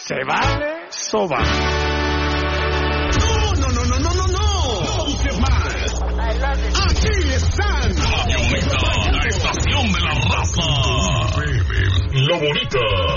Se vale sobar. No busques más. Aquí están. Radio Mega, la estación de la raza. La bonita.